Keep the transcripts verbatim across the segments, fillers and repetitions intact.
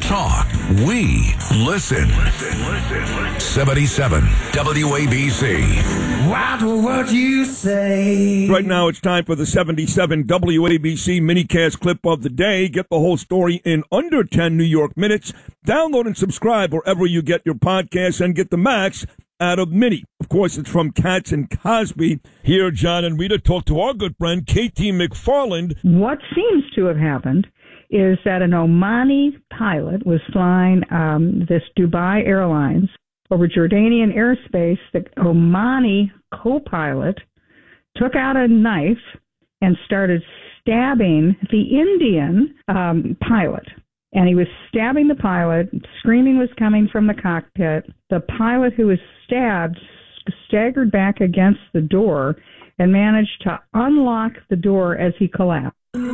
talk. We listen. seventy-seven W A B C. Watch what you say. Right now, it's time for the seventy-seven W A B C minicast clip of the day. Get the whole story in under ten New York minutes. Download and subscribe wherever you get your podcasts and get the max out of Mini. Of course, it's from Katz and Cosby. Here, John and Rita talk to our good friend, Katie McFarland. What seems to have happened is that an Omani pilot was flying um, this Dubai Airlines over Jordanian airspace. The Omani co-pilot took out a knife and started stabbing the Indian um, pilot. And he was stabbing the pilot. Screaming was coming from the cockpit. The pilot who was stabbed staggered back against the door and managed to unlock the door as he collapsed.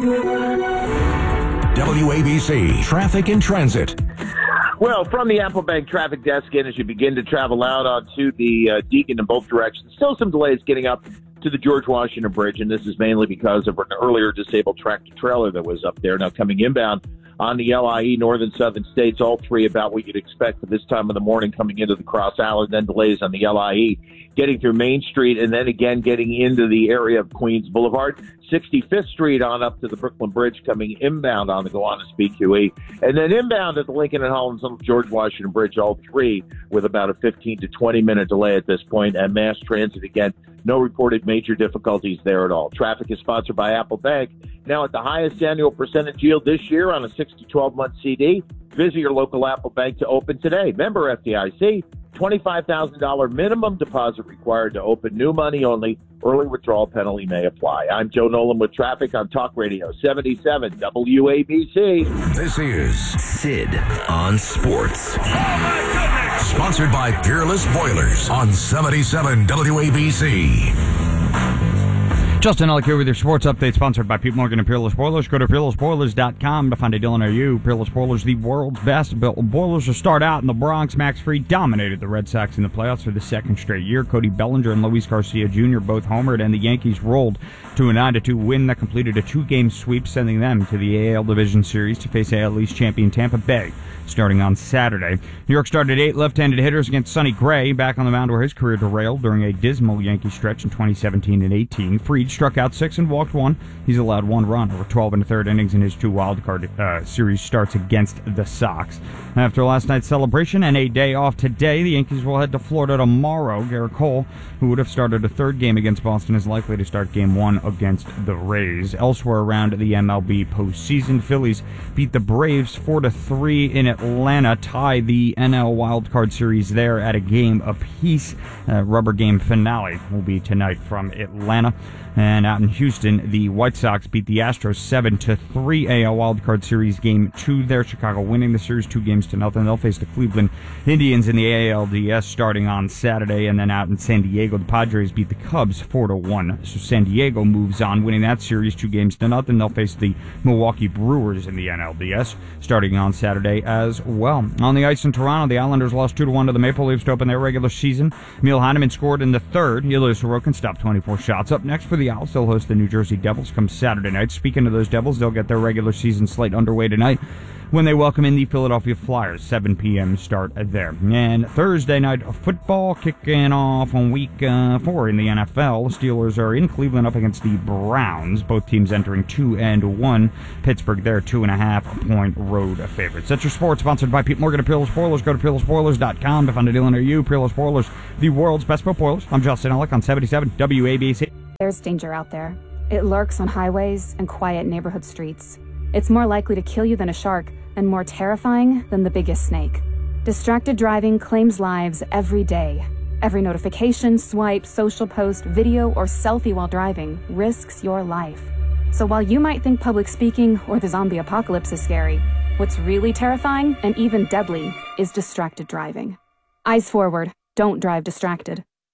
W A B C Traffic and Transit. Well, from the Apple Bank traffic desk in as you begin to travel out onto the uh, Deacon in both directions. Still some delays getting up to the George Washington Bridge, and this is mainly because of an earlier disabled tractor-trailer that was up there. Now coming inbound on the L I E, northern southern states, all three about what you'd expect for this time of the morning coming into the Cross Island, then delays on the L I E, getting through Main Street, and then again getting into the area of Queens Boulevard, sixty-fifth Street on up to the Brooklyn Bridge, coming inbound on the Gowanus B Q E, and then inbound at the Lincoln and Hollins on the George Washington Bridge, all three with about a fifteen to twenty minute delay at this point, and mass transit again. No reported major difficulties there at all. Traffic is sponsored by Apple Bank. Now at the highest annual percentage yield this year on a six to twelve month C D. Visit your local Apple Bank to open today. Member F D I C. twenty-five thousand dollars minimum deposit required to open. New money only. Early withdrawal penalty may apply. I'm Joe Nolan with traffic on Talk Radio seventy-seven W A B C. This is Sid on Sports. Oh my goodness! Sponsored by Peerless Boilers on seventy-seven W A B C. Justin Ellick here with your sports update, sponsored by Pete Morgan and Peerless Boilers. Go to peerless boilers dot com to find a deal near you. Peerless Boilers, the world's best built boilers. To start out in the Bronx, Max Fried dominated the Red Sox in the playoffs for the second straight year. Cody Bellinger and Luis Garcia Junior both homered, and the Yankees rolled to a nine to two win that completed a two-game sweep, sending them to the A L Division Series to face A L East champion Tampa Bay starting on Saturday. New York started eight left-handed hitters against Sonny Gray, back on the mound where his career derailed during a dismal Yankee stretch in twenty seventeen and eighteen. Fried struck out six and walked one. He's allowed one run over twelve and a third innings in his two wildcard uh, series starts against the Sox. After last night's celebration and a day off today, the Yankees will head to Florida tomorrow. Garrett Cole, who would have started a third game against Boston, is likely to start game one against the Rays. Elsewhere around the M L B postseason, Phillies beat the Braves four to three in Atlanta, tie the N L wildcard series there at a game apiece. Uh, rubber game finale will be tonight from Atlanta. And out in Houston, the White Sox beat the Astros seven to three, A L wildcard series game two there. Chicago winning the series two games to nothing. They'll face the Cleveland Indians in the A L D S starting on Saturday. And then out in San Diego, the Padres beat the Cubs four to one. So San Diego moves on, winning that series two games to nothing. They'll face the Milwaukee Brewers in the N L D S starting on Saturday as well. On the ice in Toronto, the Islanders lost two to one to the Maple Leafs to open their regular season. Emil Heineman scored in the third. Ilya Sorokin stopped twenty-four shots. Up next for the Owls, they'll host the New Jersey Devils come Saturday night. Speaking of those Devils, they'll get their regular season slate underway tonight when they welcome in the Philadelphia Flyers. seven p.m. start there. And Thursday night football kicking off on week uh, four in the N F L. Steelers are in Cleveland up against the Browns. Both teams entering two and one. Pittsburgh there, two and a half point road favorites. That's your sports, sponsored by Pete Morgan and Peerless Boilers. Go to peerless boilers dot com to find a deal near you. Peerless Boilers, the world's best built boilers. I'm Justin Ellick on seventy-seven W A B C. There's danger out there. It lurks on highways and quiet neighborhood streets. It's more likely to kill you than a shark, and more terrifying than the biggest snake. Distracted driving claims lives every day. Every notification, swipe, social post, video, or selfie while driving risks your life. So while you might think public speaking or the zombie apocalypse is scary, what's really terrifying and even deadly is distracted driving. Eyes forward. Don't drive distracted.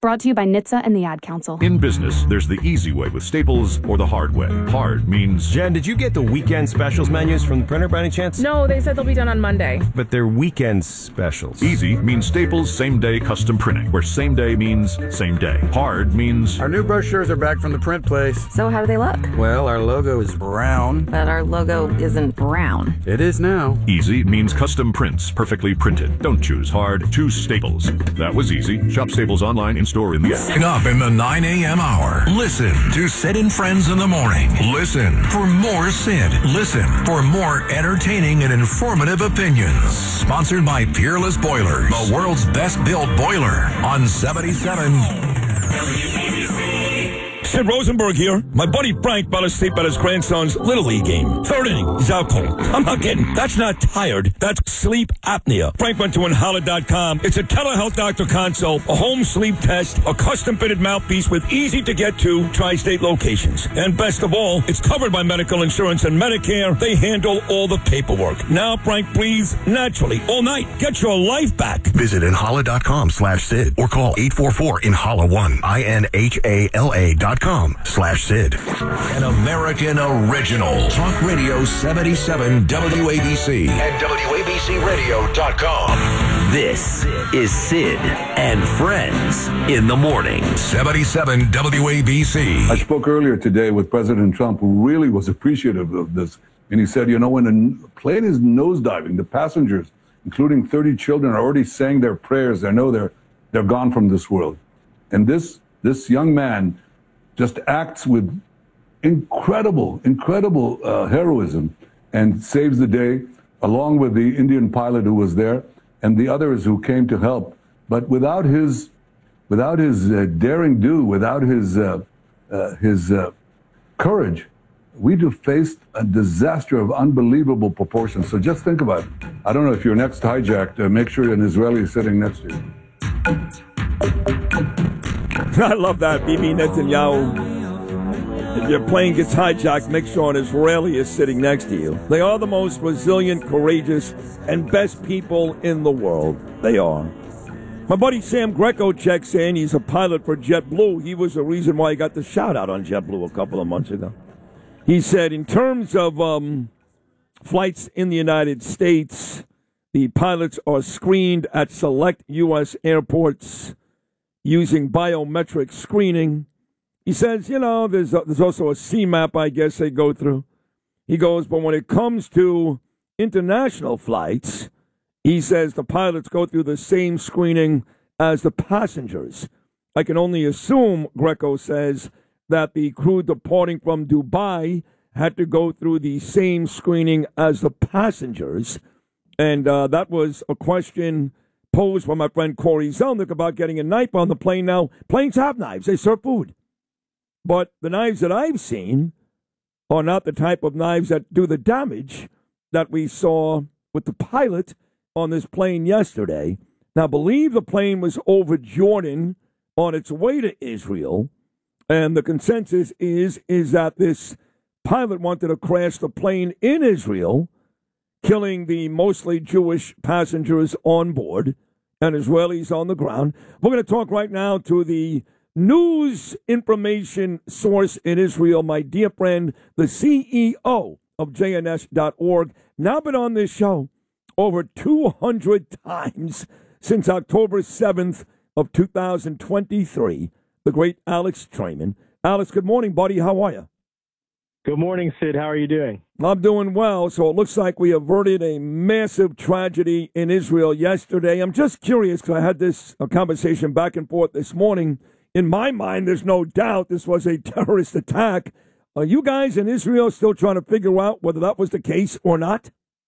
Brought to you by N H T S A and the Ad Council. In business, there's the easy way with Staples or the hard way. Hard means... Jen, did you get the weekend specials menus from the printer by any chance? No, they said they'll be done on Monday. But they're weekend specials. Easy means Staples same-day custom printing, where same day means same day. Hard means... Our new brochures are back from the print place. So how do they look? Well, our logo is brown. But our logo isn't brown. It is now. Easy means custom prints, perfectly printed. Don't choose hard, choose Staples. That was easy. Shop Staples online, in-store, in the app. Up in the nine a.m. hour. Listen to Sid and Friends in the morning. Listen for more Sid. Listen for more entertaining and informative opinions. Sponsored by Peerless Boilers, the world's best built boiler on seventy-seven. Sid Rosenberg here. My buddy Frank fell asleep at his grandson's Little League game. Third inning, he's out cold. I'm not kidding. That's not tired. That's sleep apnea. Frank went to Inhala dot com. It's a telehealth doctor consult, a home sleep test, a custom-fitted mouthpiece with easy-to-get-to tri-state locations. And best of all, it's covered by medical insurance and Medicare. They handle all the paperwork. Now Frank breathes naturally all night. Get your life back. Visit Inhala dot com slash Sid or call eight four four Inhala one. I N H A L A dot com slash Sid. An American original. Talk Radio seventy-seven W A B C and W A B C radio dot com. This is Sid and Friends in the morning. seventy-seven W A B C. I spoke earlier today with President Trump, who really was appreciative of this. And he said, you know, when a plane is nosediving, the passengers, including thirty children, are already saying their prayers. They know they're they're gone from this world. And this this young man just acts with incredible, incredible uh, heroism and saves the day, along with the Indian pilot who was there and the others who came to help. But without his, without his uh, daring do, without his uh, uh, his uh, courage, we'd have faced a disaster of unbelievable proportions. So just think about it. I don't know if you're next hijacked, uh, make sure an Israeli is sitting next to you. I love that, Bibi Netanyahu. If your plane gets hijacked, make sure an Israeli is sitting next to you. They are the most resilient, courageous, and best people in the world. They are. My buddy Sam Greco checks in. He's a pilot for JetBlue. He was the reason why he got the shout-out on JetBlue a couple of months ago. He said, in terms of um, flights in the United States, the pilots are screened at select U S airports using biometric screening. He says, you know, there's a, there's also a C MAP, I guess, they go through. He goes, but when it comes to international flights, he says the pilots go through the same screening as the passengers. I can only assume, Greco says, that the crew departing from Dubai had to go through the same screening as the passengers. And uh, that was a question posed by my friend Corey Zelnick about getting a knife on the plane. Now, planes have knives. They serve food. But the knives that I've seen are not the type of knives that do the damage that we saw with the pilot on this plane yesterday. Now, I believe the plane was over Jordan on its way to Israel. And the consensus is, is that this pilot wanted to crash the plane in Israel, killing the mostly Jewish passengers on board and Israelis on the ground. We're going to talk right now to the news information source in Israel, my dear friend, the C E O of J N S dot org, now been on this show over two hundred times since October seventh of two thousand twenty-three, the great Alex Traiman. Alex, good morning, buddy. How are you? Good morning, Sid. How are you doing? I'm doing well. So it looks like we averted a massive tragedy in Israel yesterday. I'm just curious because I had this a conversation back and forth this morning. In my mind, there's no doubt this was a terrorist attack. Are you guys in Israel still trying to figure out whether that was the case or not?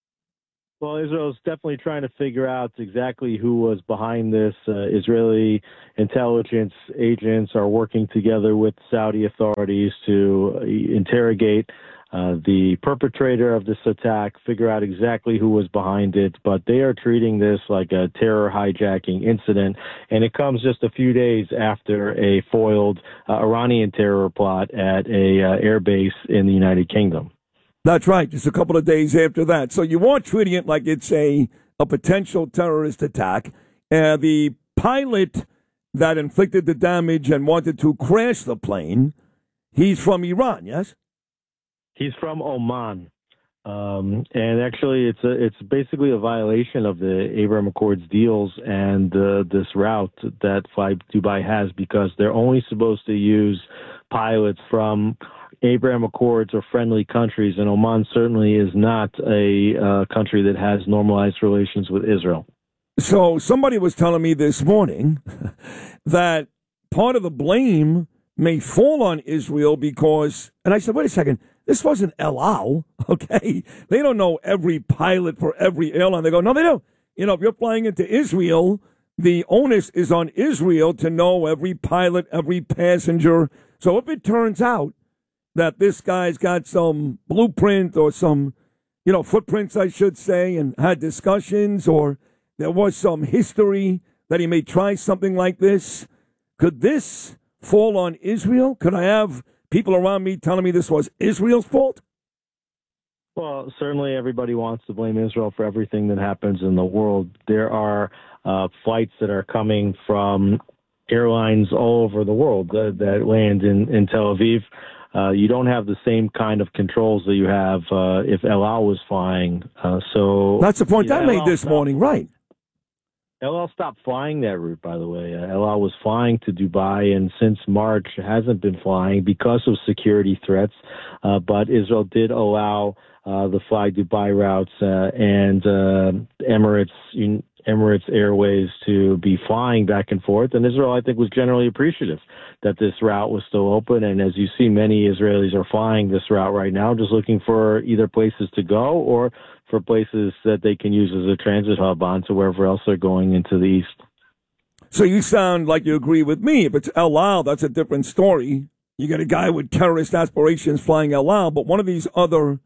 Well, Israel's definitely trying to figure out exactly who was behind this. Uh, Israeli intelligence agents are working together with Saudi authorities to uh, interrogate uh, the perpetrator of this attack, figure out exactly who was behind it. But they are treating this like a terror hijacking incident, and it comes just a few days after a foiled uh, Iranian terror plot at a uh, air base in the United Kingdom. That's right, just a couple of days after that. So you are treating it like it's a, a potential terrorist attack. Uh, the pilot that inflicted the damage and wanted to crash the plane, he's from Iran, yes? He's from Oman. Um, and actually, it's a, it's basically a violation of the Abraham Accords deals and uh, this route that Fly Dubai has, because they're only supposed to use pilots from Abraham Accords or friendly countries, and Oman certainly is not a uh, country that has normalized relations with Israel. So somebody was telling me this morning that part of the blame may fall on Israel because, and I said, wait a second, this wasn't El Al, okay? They don't know every pilot for every airline. They go, no, they do. You know, if you're flying into Israel, the onus is on Israel to know every pilot, every passenger. So if it turns out that this guy's got some blueprint or some, you know, footprints, I should say, and had discussions, or there was some history that he may try something like this, could this fall on Israel? Could I have people around me telling me this was Israel's fault? Well, certainly everybody wants to blame Israel for everything that happens in the world. There are uh, flights that are coming from airlines all over the world that, that land in, in Tel Aviv. Uh, you don't have the same kind of controls that you have uh, if El Al was flying. Uh, so that's the point you know, I made this morning, right? El Al stopped flying that route, by the way. Uh, El Al was flying to Dubai, and since March hasn't been flying because of security threats. Uh, but Israel did allow uh, the Fly Dubai routes uh, and uh, Emirates Emirates Airways to be flying back and forth. And Israel, I think, was generally appreciative that this route was still open. And as you see, many Israelis are flying this route right now, just looking for either places to go or for places that they can use as a transit hub on to wherever else they're going into the east. So you sound like you agree with me. If it's El Al, that's a different story. You get a guy with terrorist aspirations flying El Al, but one of these other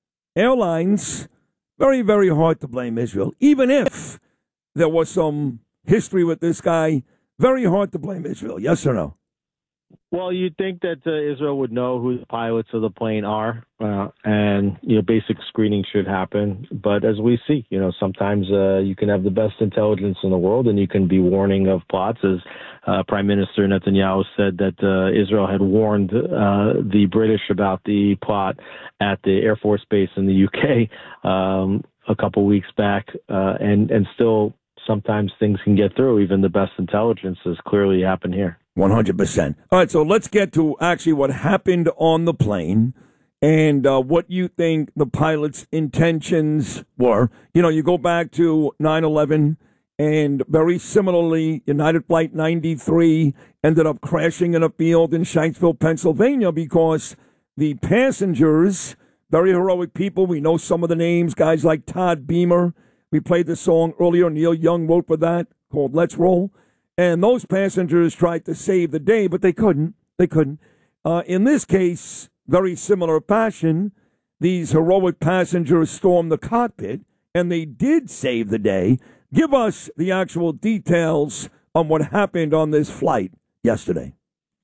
airlines, very, very hard to blame Israel. Even if there was some history with this guy, very hard to blame Israel. Yes or no? Well, you'd think that uh, Israel would know who the pilots of the plane are, uh, and you know, basic screening should happen. But as we see, you know, sometimes uh, you can have the best intelligence in the world, and you can be warning of plots. As uh, Prime Minister Netanyahu said that uh, Israel had warned uh, the British about the plot at the Air Force Base in the U K um, a couple weeks back, uh, and and still sometimes things can get through. Even the best intelligence has clearly happened here. one hundred percent. All right, so let's get to actually what happened on the plane and uh, what you think the pilot's intentions were. You know, you go back to nine eleven, and very similarly, United Flight ninety-three ended up crashing in a field in Shanksville, Pennsylvania, because the passengers, very heroic people, we know some of the names, guys like Todd Beamer. We played the song earlier. Neil Young wrote for that, called Let's Roll. And those passengers tried to save the day, but they couldn't. They couldn't. Uh, in this case, very similar fashion, these heroic passengers stormed the cockpit, and they did save the day. Give us the actual details on what happened on this flight yesterday.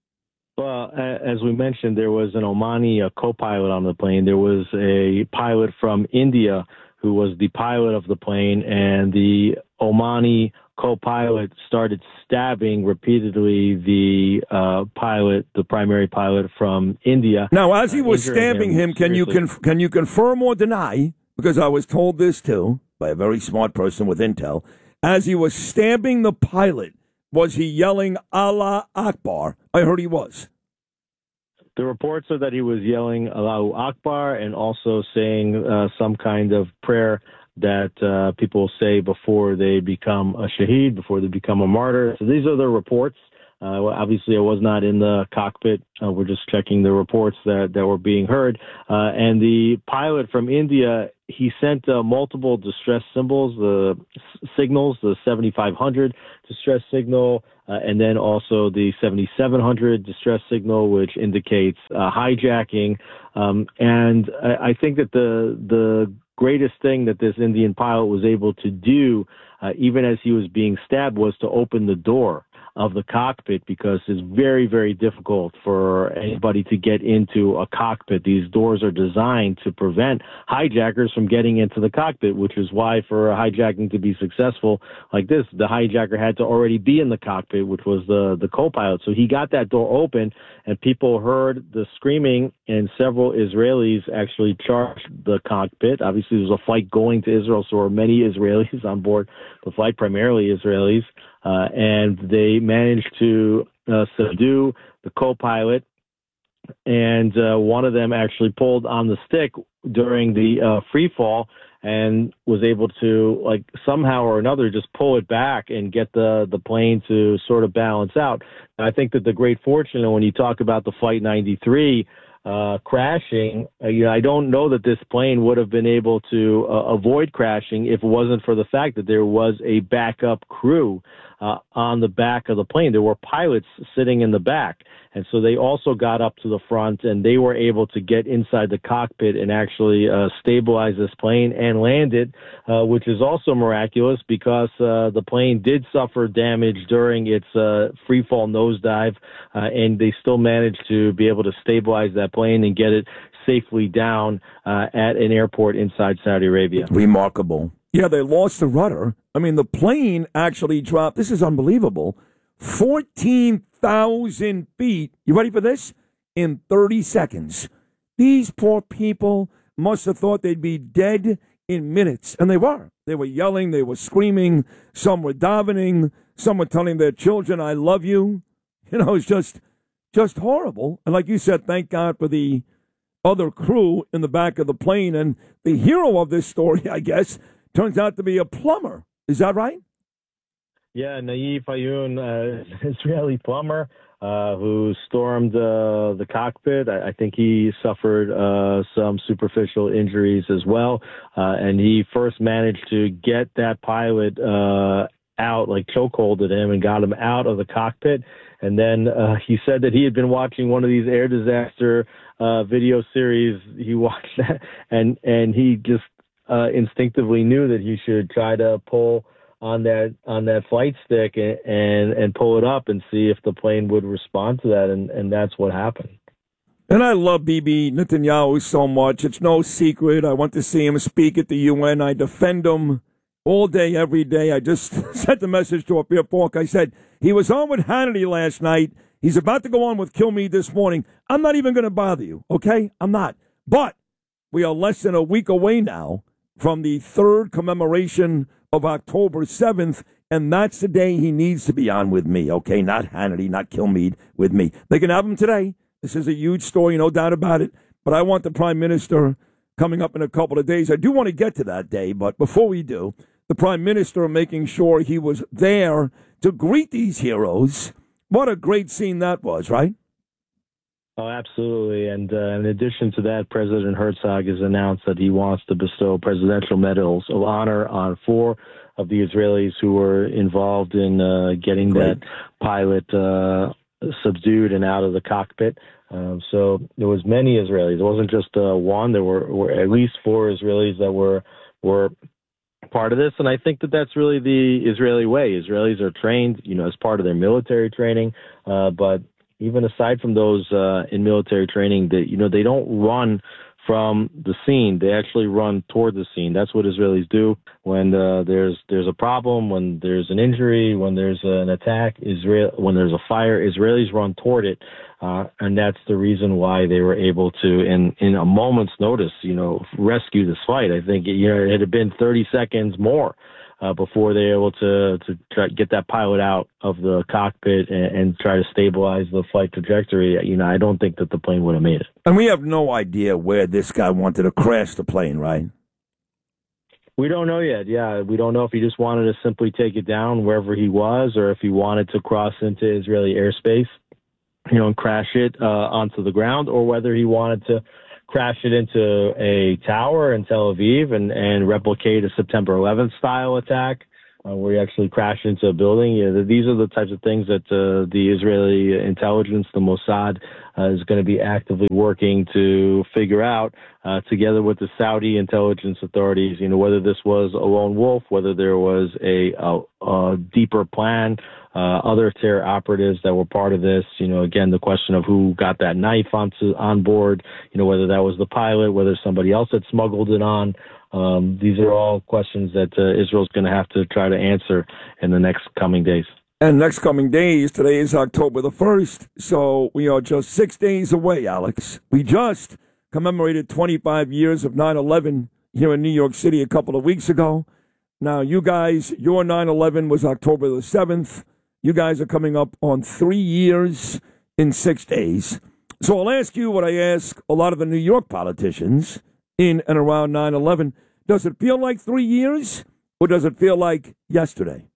Well, as we mentioned, there was an Omani uh, co-pilot on the plane. There was a pilot from India who was the pilot of the plane, and the Omani co-pilot started stabbing repeatedly the uh, pilot, the primary pilot from India. Now, as he was stabbing him, him can you conf- can you confirm or deny? Because I was told this too by a very smart person with intel. As he was stabbing the pilot, was he yelling Allah Akbar? I heard he was. The reports are that he was yelling Allahu Akbar and also saying uh, some kind of prayer that uh, people say before they become a shaheed, before they become a martyr. So these are the reports. Uh, well, obviously, I was not in the cockpit. Uh, we're just checking the reports that, that were being heard. Uh, and the pilot from India, he sent uh, multiple distress symbols, the s- signals, the seventy-five hundred distress signal, uh, and then also the seventy-seven hundred distress signal, which indicates uh, hijacking. Um, and I, I think that the the greatest thing that this Indian pilot was able to do, uh, even as he was being stabbed, was to open the door of the cockpit because it's very, very difficult for anybody to get into a cockpit. These doors are designed to prevent hijackers from getting into the cockpit, which is why for a hijacking to be successful like this, the hijacker had to already be in the cockpit, which was the, the co-pilot. So he got that door open, and people heard the screaming, and several Israelis actually charged the cockpit. Obviously, there was a flight going to Israel, so there were many Israelis on board the flight, primarily Israelis. Uh, and they managed to uh, subdue the co-pilot, and uh, one of them actually pulled on the stick during the uh, free fall and was able to, like, somehow or another just pull it back and get the, the plane to sort of balance out. And I think that the great fortune, and when you talk about the Flight ninety-three uh, crashing, uh, you know, I don't know that this plane would have been able to uh, avoid crashing if it wasn't for the fact that there was a backup crew Uh, on the back of the plane. There were pilots sitting in the back. And so they also got up to the front, and they were able to get inside the cockpit and actually uh, stabilize this plane and land it, uh, which is also miraculous because uh, the plane did suffer damage during its uh, free fall nosedive, uh, and they still managed to be able to stabilize that plane and get it safely down uh, at an airport inside Saudi Arabia. Remarkable. Yeah, they lost the rudder. I mean, the plane actually dropped. This is unbelievable. fourteen thousand feet. You ready for this? In thirty seconds. These poor people must have thought they'd be dead in minutes. And they were. They were yelling. They were screaming. Some were davening. Some were telling their children, I love you. You know, it's just, just horrible. And like you said, thank God for the other crew in the back of the plane. And the hero of this story, I guess, turns out to be a plumber. Is that right? Yeah, Naif Ayun, uh, Israeli plumber uh, who stormed uh, the cockpit. I, I think he suffered uh, some superficial injuries as well. Uh, and he first managed to get that pilot uh, out, like chokeholded him and got him out of the cockpit. And then uh, he said that he had been watching one of these air disaster uh, video series. He watched that, and, and he just Uh, instinctively knew that he should try to pull on that on that flight stick and, and and pull it up and see if the plane would respond to that, and, and that's what happened. And I love Bibi Netanyahu so much. It's no secret. I went to see him speak at the U N. I defend him all day, every day. I just sent a message to Ophir Falk. I said, he was on with Hannity last night. He's about to go on with Kill Me this morning. I'm not even going to bother you, okay? I'm not. But we are less than a week away now from the third commemoration of October seventh, and that's the day he needs to be on with me, okay? Not Hannity, not Kilmeade, with me. They can have him today. This is a huge story, no doubt about it, but I want the Prime Minister coming up in a couple of days. I do want to get to that day, but before we do, the Prime Minister making sure he was there to greet these heroes. What a great scene that was, right? Oh, absolutely. And uh, in addition to that, President Herzog has announced that he wants to bestow presidential medals of honor on four of the Israelis who were involved in uh, getting Great. that pilot uh, subdued and out of the cockpit. Um, so there was many Israelis. It wasn't just uh, one. There were, were at least four Israelis that were were part of this. And I think that that's really the Israeli way. Israelis are trained, you know, as part of their military training, uh, but even aside from those uh, in military training, that you know they don't run from the scene; they actually run toward the scene. That's what Israelis do when uh, there's there's a problem, when there's an injury, when there's an attack. Israel, when there's a fire, Israelis run toward it, uh, and that's the reason why they were able to, in in a moment's notice, you know, rescue this flight. I think you know it had been thirty seconds more Uh, before they were able to to try to get that pilot out of the cockpit and, and try to stabilize the flight trajectory. You know, I don't think that the plane would have made it. And we have no idea where this guy wanted to crash the plane, right? We don't know yet. Yeah, we don't know if he just wanted to simply take it down wherever he was, or if he wanted to cross into Israeli airspace, you know, and crash it uh, onto the ground, or whether he wanted to crash it into a tower in Tel Aviv and, and replicate a September eleventh style attack uh, where he actually crashed into a building. Yeah, these are the types of things that uh, the Israeli intelligence, the Mossad, uh, is going to be actively working to figure out, uh, together with the Saudi intelligence authorities, you know, whether this was a lone wolf, whether there was a, a, a deeper plan, uh, other terror operatives that were part of this. You know, again, the question of who got that knife onto, on board, you know, whether that was the pilot, whether somebody else had smuggled it on. Um, these are all questions that uh, Israel's going to have to try to answer in the next coming days. And next coming days, today is October the first, so we are just six days away, Alex. We just commemorated twenty-five years of nine eleven here in New York City a couple of weeks ago. Now, you guys, your nine eleven was October the seventh. You guys are coming up on three years in six days. So I'll ask you what I ask a lot of the New York politicians in and around nine eleven. Does it feel like three years, or does it feel like yesterday?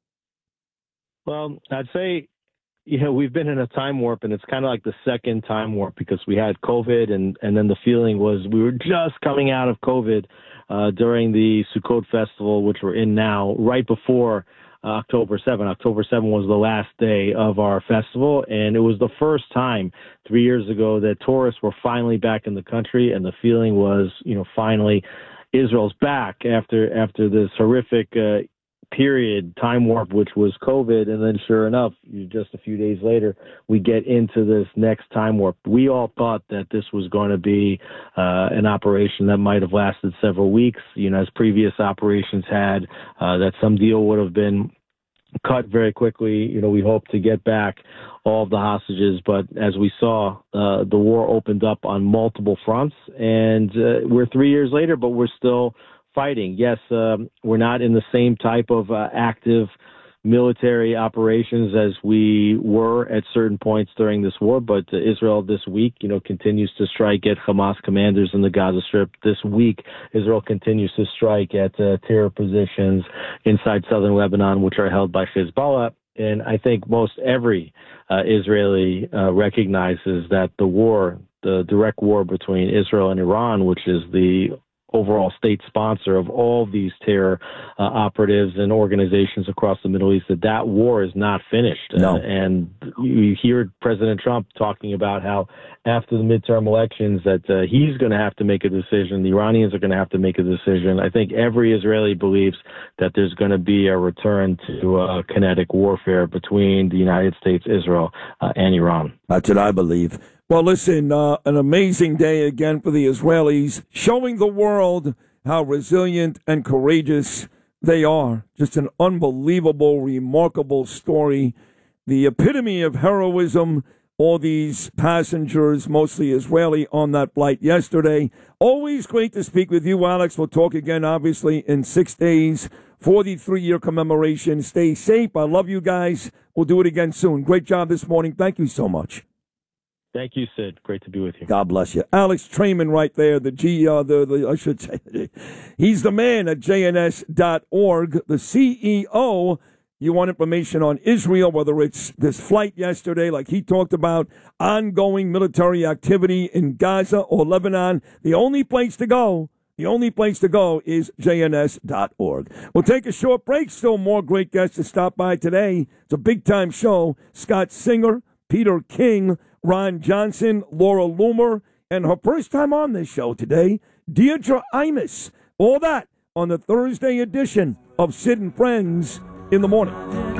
Well, I'd say, you know, we've been in a time warp, and it's kind of like the second time warp because we had COVID, and, and then the feeling was we were just coming out of COVID uh, during the Sukkot Festival, which we're in now, right before uh, October seventh. October seventh was the last day of our festival, and it was the first time three years ago that tourists were finally back in the country, and the feeling was, you know, finally Israel's back after after this horrific uh, period, time warp, which was COVID. And then sure enough, just a few days later, we get into this next time warp. We all thought that this was going to be uh, an operation that might have lasted several weeks, you know, as previous operations had, uh, that some deal would have been cut very quickly. You know, we hope to get back all of the hostages, but as we saw, uh, the war opened up on multiple fronts, and uh, we're three years later, but we're still fighting. Yes, um, we're not in the same type of uh, active military operations as we were at certain points during this war, but uh, Israel this week, you know, continues to strike at Hamas commanders in the Gaza Strip. This week, Israel continues to strike at uh, terror positions inside southern Lebanon, which are held by Hezbollah. And I think most every uh, Israeli uh, recognizes that the war, the direct war between Israel and Iran, which is the overall state sponsor of all these terror uh, operatives and organizations across the Middle East, that that war is not finished. No. Uh, and you hear President Trump talking about how after the midterm elections that uh, he's going to have to make a decision. The Iranians are going to have to make a decision. I think every Israeli believes that there's going to be a return to uh, kinetic warfare between the United States, Israel, uh, and Iran. That's what I believe. Well, listen, uh, an amazing day again for the Israelis, showing the world how resilient and courageous they are. Just an unbelievable, remarkable story. The epitome of heroism, all these passengers, mostly Israeli, on that flight yesterday. Always great to speak with you, Alex. We'll talk again, obviously, in six days for the three-year commemoration. Stay safe. I love you guys. We'll do it again soon. Great job this morning. Thank you so much. Thank you, Sid. Great to be with you. God bless you. Alex Traiman right there, the G, uh, the, the I should say, he's the man at J N S dot org, the C E O. You want information on Israel, whether it's this flight yesterday, like he talked about, ongoing military activity in Gaza or Lebanon, the only place to go, the only place to go is J N S dot org. We'll take a short break. Still more great guests to stop by today. It's a big-time show. Scott Singer, Peter King, Ron Johnson, Laura Loomer, and her first time on this show today, Deirdre Imus. All that on the Thursday edition of Sid and Friends in the Morning.